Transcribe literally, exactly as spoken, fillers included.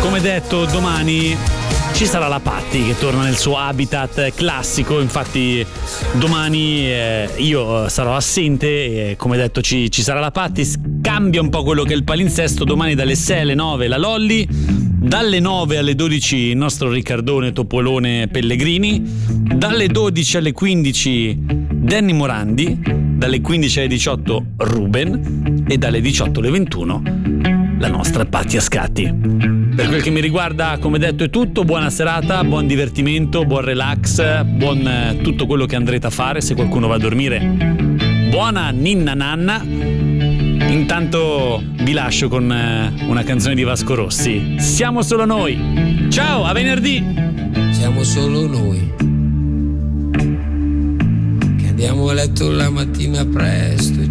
come detto, domani ci sarà la Patti che torna nel suo habitat classico. Infatti domani eh, io sarò assente e come detto ci, ci sarà la Patti. Cambia un po' quello che è il palinsesto. Domani dalle sei alle nove la Lolli, dalle nove alle dodici il nostro Riccardone Topolone Pellegrini, dalle dodici alle quindici Danny Morandi, dalle quindici alle diciotto Ruben e dalle diciotto alle ventuno la nostra Patti Ascatti. Per quel che mi riguarda, come detto, è tutto. Buona serata, buon divertimento, buon relax, buon eh, tutto quello che andrete a fare. Se qualcuno va a dormire, buona ninna nanna. Intanto vi lascio con eh, una canzone di Vasco Rossi. Siamo solo noi. Ciao, a venerdì. Siamo solo noi che andiamo a letto la mattina presto.